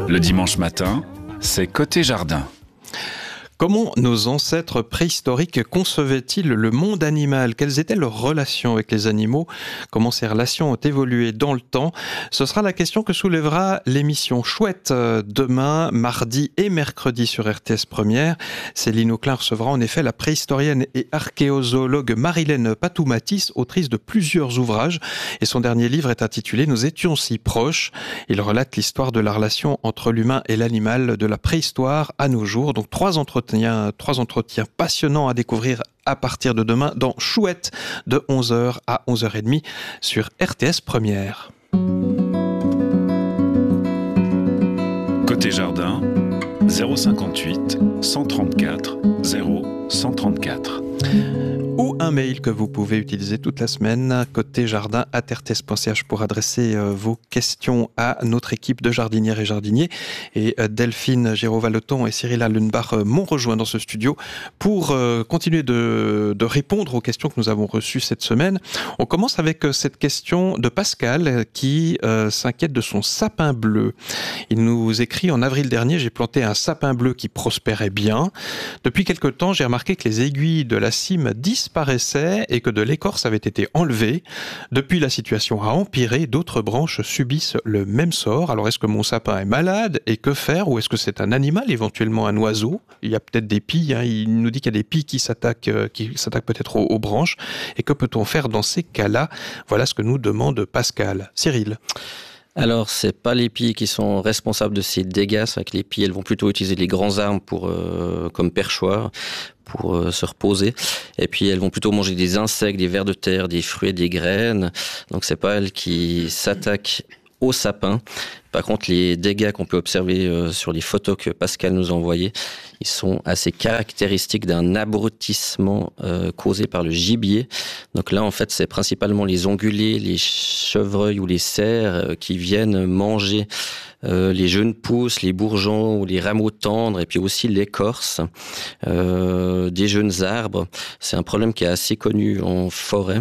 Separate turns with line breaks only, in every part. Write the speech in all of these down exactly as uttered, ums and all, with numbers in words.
Le dimanche matin, c'est Côté Jardin.
Comment nos ancêtres préhistoriques concevaient-ils le monde animal ? Quelles étaient leurs relations avec les animaux ? Comment ces relations ont évolué dans le temps ? Ce sera la question que soulèvera l'émission Chouette demain, mardi et mercredi sur R T S Première. Céline Auclin recevra en effet la préhistorienne et archéozoologue Marilène Patoumatis, autrice de plusieurs ouvrages. Et son dernier livre est intitulé « Nous étions si proches ». Il relate l'histoire de la relation entre l'humain et l'animal de la préhistoire à nos jours. Donc trois entretiens Trois entretiens passionnants à découvrir à partir de demain dans Chouette de onze heures à onze heures trente sur R T S Première.
Côté Jardin, zéro cinquante-huit cent trente-quatre zéro cent trente-quatre.
Ou un mail que vous pouvez utiliser toute la semaine, côté jardin arobase r t s point c h pour adresser euh, vos questions à notre équipe de jardinières et jardiniers. Et euh, Delphine Giraud-Valeton et Cyril Allenbach euh, m'ont rejoint dans ce studio pour euh, continuer de, de répondre aux questions que nous avons reçues cette semaine. On commence avec euh, cette question de Pascal euh, qui euh, s'inquiète de son sapin bleu. Il nous écrit: en avril dernier, j'ai planté un sapin bleu qui prospérait bien. Depuis quelque temps, j'ai remarqué que les aiguilles de la cime disparaissaient et que de l'écorce avait été enlevée. Depuis, la situation a empiré, d'autres branches subissent le même sort. Alors, est-ce que mon sapin est malade et que faire? Ou est-ce que c'est un animal, éventuellement un oiseau? Il y a peut-être des pies, hein. Il nous dit qu'il y a des pies qui s'attaquent, euh, qui s'attaquent peut-être aux, aux branches. Et que peut-on faire dans ces cas-là? Voilà ce que nous demande Pascal. Cyril.
Alors, c'est pas les pies qui sont responsables de ces dégâts. C'est vrai que les pies, elles vont plutôt utiliser les grands arbres pour, euh, comme perchoir, pour euh, se reposer. Et puis, elles vont plutôt manger des insectes, des vers de terre, des fruits, des graines. Donc, c'est pas elles qui s'attaquent au sapin. Par contre, les dégâts qu'on peut observer euh, sur les photos que Pascal nous a envoyées, ils sont assez caractéristiques d'un abrutissement euh, causé par le gibier. Donc là, en fait, c'est principalement les ongulés, les chevreuils ou les cerfs euh, qui viennent manger euh, les jeunes pousses, les bourgeons ou les rameaux tendres, et puis aussi l'écorce euh, des jeunes arbres. C'est un problème qui est assez connu en forêt.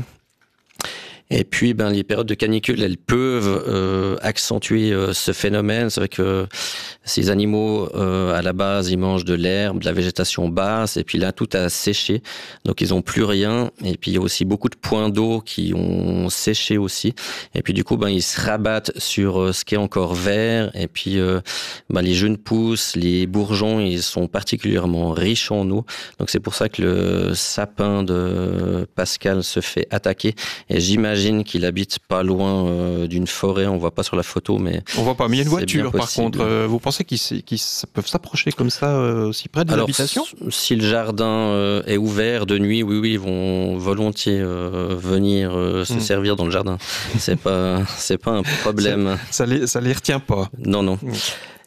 Et puis, ben, les périodes de canicule, elles peuvent euh, accentuer euh, ce phénomène. C'est vrai que ces animaux, euh, à la base, ils mangent de l'herbe, de la végétation basse, et puis là, tout a séché, donc ils n'ont plus rien. Et puis, il y a aussi beaucoup de points d'eau qui ont séché aussi. Et puis, du coup, ben, ils se rabattent sur euh, ce qui est encore vert. Et puis, euh, ben, les jeunes pousses, les bourgeons, ils sont particulièrement riches en eau. Donc, c'est pour ça que le sapin de Pascal se fait attaquer. Et j'imagine J'imagine qu'il habite pas loin euh, d'une forêt. On voit pas sur la photo, mais
on voit pas. Mais il y a une voiture, par
possible.
contre. Euh, vous pensez qu'ils, qu'ils peuvent s'approcher comme ça, euh, aussi près de
Alors,
l'habitation?
Si le jardin euh, est ouvert de nuit, oui, oui, ils vont volontiers euh, venir euh, se mmh. servir dans le jardin. C'est pas, c'est pas un problème.
Ça, ça les, ça les retient pas.
Non, non. Mmh.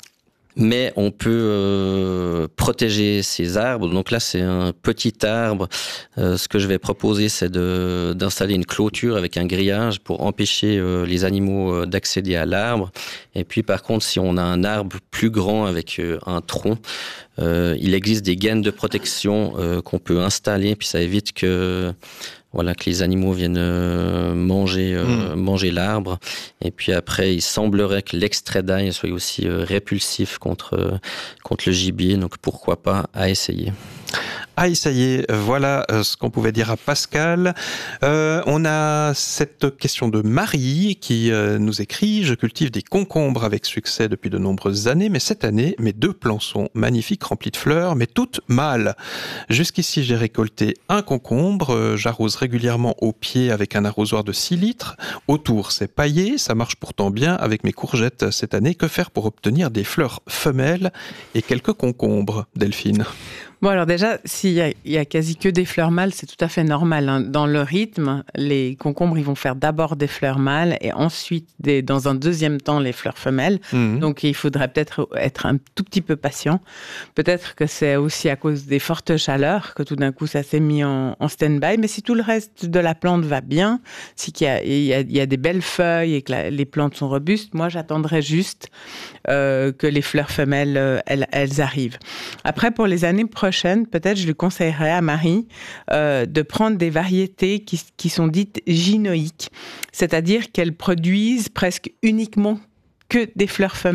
Mais on peut euh, protéger ces arbres. Donc là, c'est un petit arbre. Euh, ce que je vais proposer, c'est de, d'installer une clôture avec un grillage pour empêcher euh, les animaux euh, d'accéder à l'arbre. Et puis, par contre, si on a un arbre plus grand avec euh, un tronc, euh, il existe des gaines de protection euh, qu'on peut installer. Puis ça évite que... Voilà, que les animaux viennent euh, manger, euh, mmh. manger l'arbre. Et puis après, il semblerait que l'extrait d'ail soit aussi euh, répulsif contre, euh, contre le gibier. Donc pourquoi pas à essayer.
Ah, ça y est, voilà ce qu'on pouvait dire à Pascal. Euh, on a cette question de Marie qui euh, nous écrit: je cultive des concombres avec succès depuis de nombreuses années, mais cette année, mes deux plants sont magnifiques, remplis de fleurs, mais toutes mâles. Jusqu'ici, j'ai récolté un concombre, euh, j'arrose régulièrement au pied avec un arrosoir de six litres. Autour, c'est paillé, ça marche pourtant bien avec mes courgettes cette année. Que faire pour obtenir des fleurs femelles et quelques concombres, Delphine?
Bon, alors déjà, s'il y a, il y a quasi que des fleurs mâles, c'est tout à fait normal, hein. Dans le rythme, les concombres, ils vont faire d'abord des fleurs mâles et ensuite, des, dans un deuxième temps, les fleurs femelles. Mmh. Donc, il faudrait peut-être être un tout petit peu patient. Peut-être que c'est aussi à cause des fortes chaleurs que tout d'un coup, ça s'est mis en, en stand-by. Mais si tout le reste de la plante va bien, si qu'il y a, il y a, il y a des belles feuilles et que la, les plantes sont robustes, moi, j'attendrai juste euh, que les fleurs femelles, euh, elles, elles arrivent. Après, pour les années prochaines, peut-être je lui conseillerais à Marie euh, de prendre des variétés qui, qui sont dites gynoïques, c'est-à-dire qu'elles produisent presque uniquement que des fleurs femelles.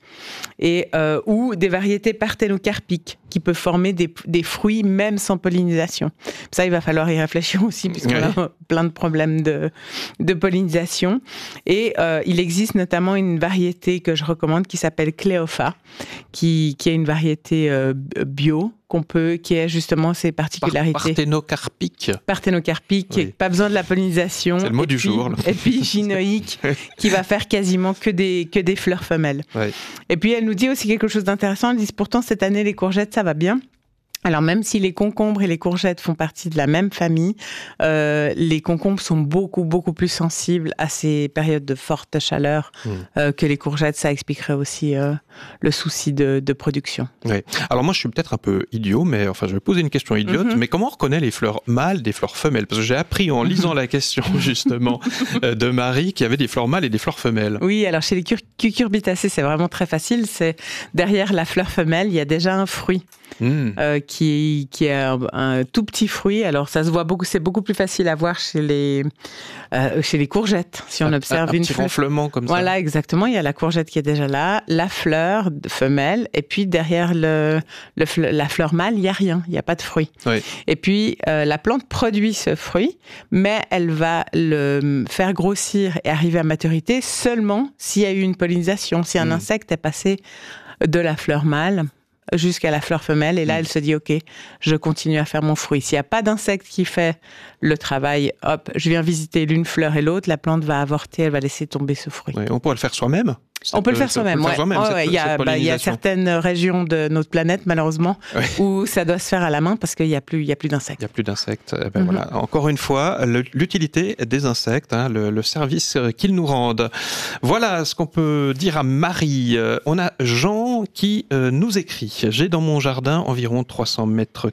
et, euh, ou des variétés parthénocarpiques qui peuvent former des, des fruits même sans pollinisation. Ça, il va falloir y réfléchir aussi puisqu'on oui. a plein de problèmes de, de pollinisation. Et euh, il existe notamment une variété que je recommande qui s'appelle Cléopha, qui, qui est une variété euh, bio, qu'on peut, qui a justement ces particularités.
Parthénocarpique.
Parthénocarpique, oui. Pas besoin de la pollinisation.
C'est le mot
et
du
puis,
jour. Là.
Et puis gynoïque, qui va faire quasiment que des, que des fleurs femelles.
Oui.
Et puis elle nous dit aussi quelque chose d'intéressant. Elle dit pourtant cette année les courgettes ça va bien. Alors même si les concombres et les courgettes font partie de la même famille, euh, les concombres sont beaucoup, beaucoup plus sensibles à ces périodes de forte chaleur mmh. euh, que les courgettes. Ça expliquerait aussi euh, le souci de, de production.
Oui. Alors moi, je suis peut-être un peu idiot, mais enfin, je vais poser une question idiote. Mmh. Mais comment on reconnaît les fleurs mâles des fleurs femelles? Parce que j'ai appris en lisant la question, justement, de Marie, qu'il y avait des fleurs mâles et des fleurs femelles.
Oui, alors chez les cucurbitacées, c'est vraiment très facile. C'est derrière la fleur femelle, il y a déjà un fruit. Mmh. Euh, qui, qui est un, un tout petit fruit. Alors ça se voit beaucoup, c'est beaucoup plus facile à voir chez les euh, chez les courgettes. Si on
un,
observe
un, un
une
petit
fleur,
renflement comme
voilà,
ça.
Voilà, exactement. Il y a la courgette qui est déjà là, la fleur femelle, et puis derrière le, le la fleur mâle, il y a rien, il y a pas de fruit.
Oui.
Et puis euh, la plante produit ce fruit, mais elle va le faire grossir et arriver à maturité seulement s'il y a eu une pollinisation, si un mmh. insecte est passé de la fleur mâle jusqu'à la fleur femelle, et là, elle se dit, OK, je continue à faire mon fruit. S'il n'y a pas d'insecte qui fait le travail, hop, je viens visiter l'une fleur et l'autre, la plante va avorter, elle va laisser tomber ce fruit.
Oui, on pourrait le faire soi-même.
On peut le faire soi-même, ouais.
soi-même
ouais,
cette,
ouais. Il y a, bah, il y a certaines régions de notre planète, malheureusement, ouais. où ça doit se faire à la main parce qu'il n'y a plus, il y a plus d'insectes.
Il n'y a plus d'insectes. Eh ben mm-hmm. voilà. Encore une fois, le, l'utilité des insectes, hein, le, le service qu'ils nous rendent. Voilà ce qu'on peut dire à Marie. On a Jean qui euh, nous écrit. J'ai dans mon jardin environ trois cents mètres